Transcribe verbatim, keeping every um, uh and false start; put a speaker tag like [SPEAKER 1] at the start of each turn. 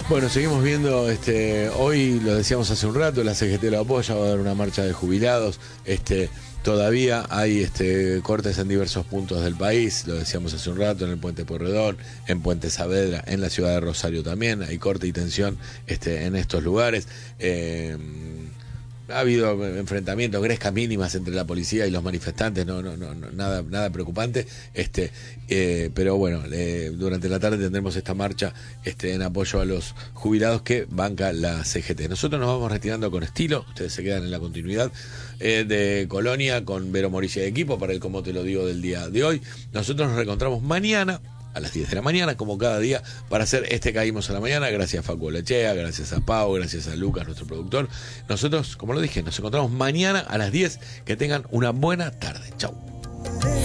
[SPEAKER 1] Bueno, seguimos viendo, este, hoy lo decíamos hace un rato, la C G T lo apoya, va a haber una marcha de jubilados, este, todavía hay este, cortes en diversos puntos del país, lo decíamos hace un rato, en el Puente Porredón, en Puente Saavedra, en la ciudad de Rosario también, hay corte y tensión este, en estos lugares. Eh, Ha habido enfrentamientos, grescas mínimas entre la policía y los manifestantes, no, no, no, no nada, nada preocupante, este, eh, pero bueno, eh, durante la tarde tendremos esta marcha este, en apoyo a los jubilados que banca la C G T. Nosotros nos vamos retirando con estilo, ustedes se quedan en la continuidad eh, de Colonia con Vero Moricia de equipo para el Como Te Lo Digo del día de hoy. Nosotros nos reencontramos mañana a las diez de la mañana, como cada día, para hacer este Caímos a la Mañana. Gracias a Facu Lechea, gracias a Pau, gracias a Lucas, nuestro productor. Nosotros, como lo dije, nos encontramos mañana a las diez. Que tengan una buena tarde. Chau.